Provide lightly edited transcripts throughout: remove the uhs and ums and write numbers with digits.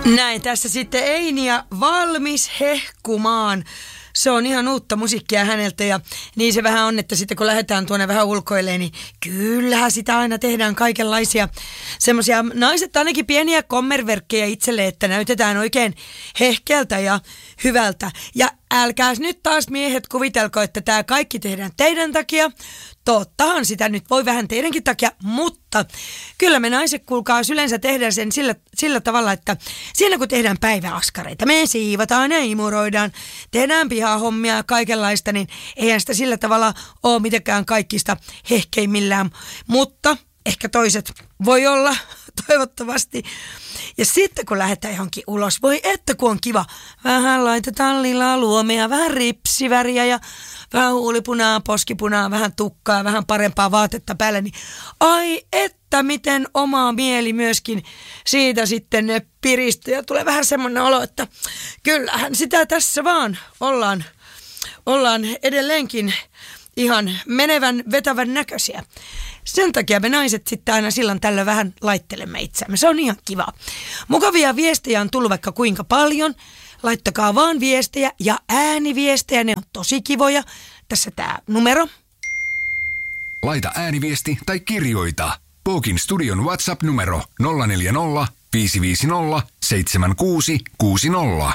Näin tässä sitten Einia valmis hehkumaan. Se on ihan uutta musiikkia häneltä ja niin se vähän on, että sitten kun lähdetään tuonne vähän ulkoilleen, niin kyllähän sitä aina tehdään kaikenlaisia semmoisia, naiset ainakin pieniä kommerverkkejä itselle, että näytetään oikein hehkeältä ja hyvältä. Ja älkääs nyt taas miehet kuvitelko, että tämä kaikki tehdään teidän takia. Tottahan sitä nyt voi vähän teidänkin takia, mutta kyllä me naiset kuulkaa yleensä tehdään sen sillä tavalla, että siinä kun tehdään päiväaskareita, me siivotaan ja imuroidaan, tehdään pihahommia ja kaikenlaista, niin eihän sitä sillä tavalla ole mitenkään kaikista hehkeimmillään, mutta ehkä toiset voi olla toivottavasti. Ja sitten kun lähdetään johonkin ulos, voi että kun on kiva, vähän laitetaan lilaa luomea, vähän ripsiväriä ja vähän huulipunaa, poskipunaa, vähän tukkaa, vähän parempaa vaatetta päälle, niin ai että miten oma mieli myöskin siitä sitten piristyy ja tulee vähän semmoinen olo, että kyllähän sitä tässä vaan ollaan edelleenkin ihan menevän, vetävän näköisiä. Sen takia me naiset sitten aina silloin tällöin vähän laittelemme itseämme. Se on ihan kiva. Mukavia viestejä on tullut vaikka kuinka paljon. Laittakaa vaan viestejä ja ääniviestejä, ne on tosi kivoja. Tässä tää numero. Laita ääniviesti tai kirjoita. Pookin studion WhatsApp-numero 040 550 7660.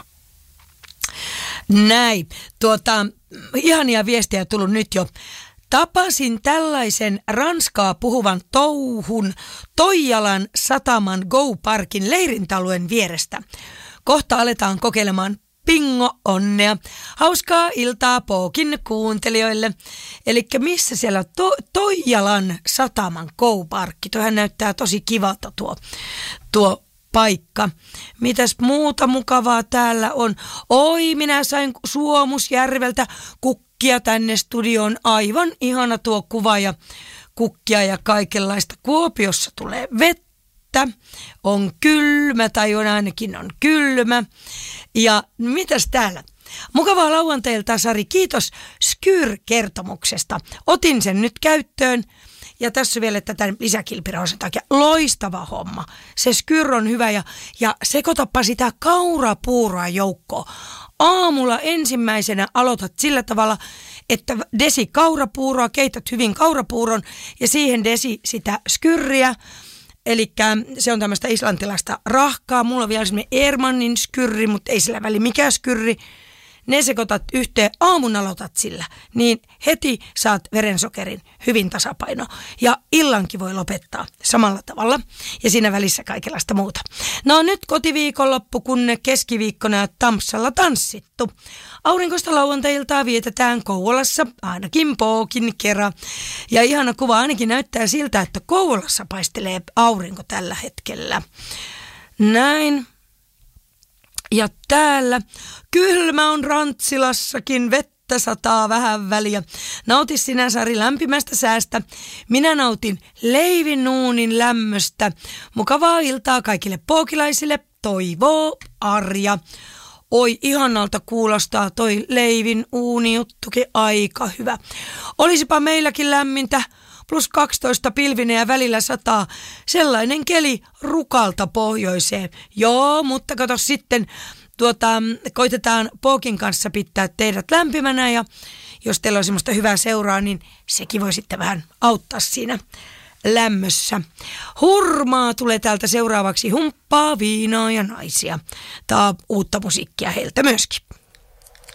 Näin. Ihania viestejä tullut nyt jo. Tapasin tällaisen ranskaa puhuvan touhun Toijalan sataman Go-parkin leirintäalueen vierestä. Kohta aletaan kokeilemaan bingo-onnea. Hauskaa iltaa Pookin kuuntelijoille. Eli missä siellä Toijalan sataman Go-parkki? Tuohan näyttää tosi kivalta tuo paikka. Mitäs muuta mukavaa täällä on? Oi, minä sain Suomusjärveltä kukkia tänne studioon. Aivan ihana tuo kuva ja kukkia ja kaikenlaista. Kuopiossa tulee vettä. On kylmä tai ainakin on kylmä. Ja mitäs täällä? Mukavaa lauantailta, Sari. Kiitos Skyr-kertomuksesta. Otin sen nyt käyttöön. Ja tässä vielä tätä lisäkilpirauhasen takia. Loistava homma. Se Skyr on hyvä ja sekoitapa sitä kaurapuuroa joukkoon. Aamulla ensimmäisenä aloitat sillä tavalla, että desi kaurapuuroa, keität hyvin kaurapuuron ja siihen desi sitä Skyrriä. Eli se on tämmöistä islantilaista rahkaa. Mulla on vielä semmoinen Ermannin skyrri, mutta ei sillä väli mikä skyrri. Ne sekoitat yhteen, aamun aloitat sillä, niin heti saat verensokerin hyvin tasapaino. Ja illankin voi lopettaa samalla tavalla ja siinä välissä kaikenlaista muuta. No nyt kotiviikonloppu, kun keskiviikkona Tampsalla tanssittu. Aurinkoista lauantai-iltaa vietetään Kouvolassa, ainakin Pookin kerran. Ja ihana kuva ainakin näyttää siltä, että Kouvolassa paistelee aurinko tällä hetkellä. Näin. Ja täällä kylmä on Rantsilassakin, vettä sataa vähän väliä. Nauti sinä, Sari, lämpimästä säästä. Minä nautin leivinuunin lämmöstä. Mukavaa iltaa kaikille pookilaisille. Toivoo Arja. Oi, ihanalta kuulostaa toi leivin uunijuttukin, aika hyvä. Olisipa meilläkin lämmintä. +12 pilvinen ja välillä sataa. Sellainen keli Rukalta pohjoiseen. Joo, mutta kato sitten, koitetaan Pookin kanssa pitää teidät lämpimänä ja jos teillä on semmoista hyvää seuraa, niin sekin voi sitten vähän auttaa siinä lämmössä. Hurmaa tulee täältä seuraavaksi, humppaa, viinaa ja naisia. Tää on uutta musiikkia heiltä myöskin.